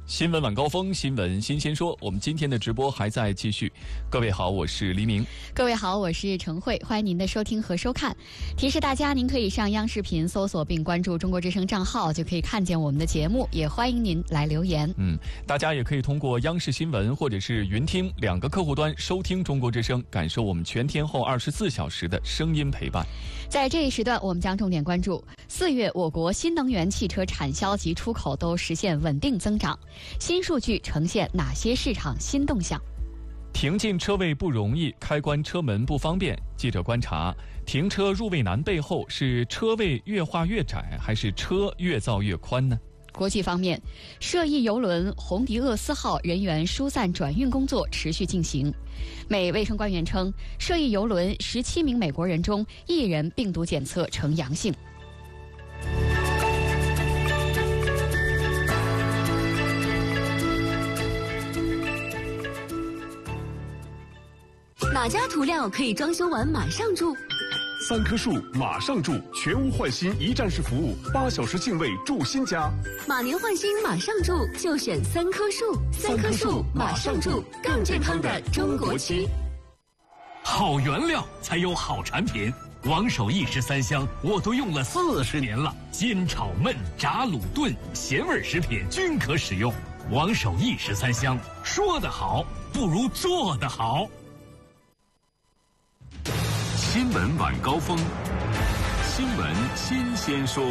新闻晚高峰，新闻新鲜说，我们今天的直播还在继续。各位好，我是黎明。 各位好，我是陈慧，欢迎您的收听和收看。提示大家，您可以上央视频搜索并关注中国之声账号，就可以看见我们的节目，也欢迎您来留言。 大家也可以通过央视新闻或者是云听两个客户端收听中国之声，感受我们全天候24小时的声音陪伴。 在这一时段，我们将重点关注4月我国新能源汽车产销及出口都实现稳定增长，新数据呈现哪些市场新动向？ 停进车位不容易，开关车门不方便。记者观察，停车入位难背后是车位越画越窄，还是车越造越宽呢？ 国际方面，涉疫邮轮红迪厄斯号人员疏散转运工作持续进行。美卫生官员称，涉疫邮轮17名美国人中1人病毒检测呈阳性。 哪家涂料可以装修完马上住 ？3棵树马上住，全屋换新一站式服务，8小时净位住新家。 马年换新马上住，就选3棵树。3棵树马上住，更健康的中国区。 好原料才有好产品，王守义13香我都用了40年了，煎炒焖炸卤炖咸味食品均可使用。王守义13香，说得好不如做得好。 新闻晚高峰，新闻新鲜说。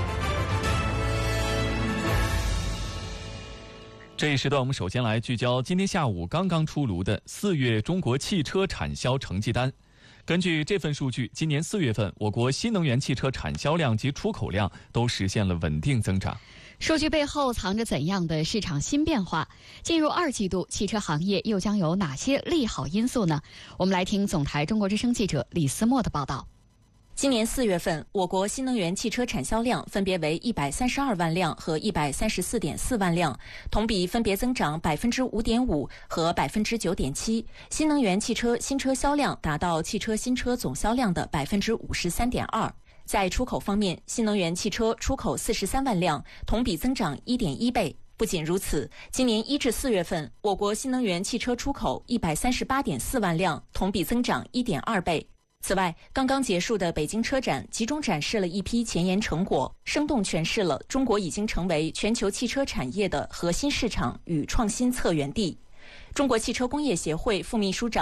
这一时段，我们首先来聚焦今天下午刚刚出炉的4月中国汽车产销成绩单。根据这份数据，今年4月份，我国新能源汽车产销量及出口量都实现了稳定增长。 数据背后藏着怎样的市场新变化？进入2季度，汽车行业又将有哪些利好因素呢？我们来听总台中国之声记者李思墨的报道。 今年4月份，我国新能源汽车产销量分别为132万辆和134.4万辆，同比分别增长5.5%和9.7%。新能源汽车新车销量达到汽车新车总销量的53.2%。在出口方面，新能源汽车出口43万辆，同比增长1.1倍。不仅如此，今年1至4月份，我国新能源汽车出口138.4万辆，同比增长1.2倍。此外，刚刚结束的北京车展集中展示了一批前沿成果，生动诠释了中国已经成为全球汽车产业的核心市场与创新策源地。中国汽车工业协会副秘书长